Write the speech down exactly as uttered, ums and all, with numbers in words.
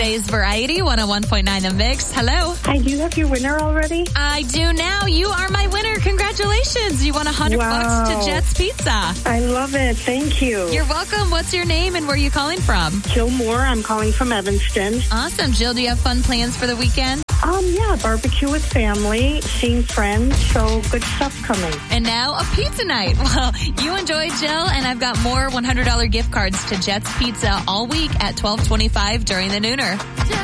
today's Variety one oh one point nine The Mix. Hello. Hi, do you have your winner already? I do now. You are my winner. Congratulations. You won one hundred Wow. bucks to Jet's Pizza. I love it. Thank you. You're welcome. What's your name and where are you calling from? Jill Moore. I'm calling from Evanston. Awesome. Jill, do you have fun plans for the weekend? Um, yeah, barbecue with family, seeing friends, so good stuff coming. And now a pizza night. Well, you enjoy, Jill, and I've got more one hundred dollars gift cards to Jet's Pizza all week at twelve twenty-five during the Nooner.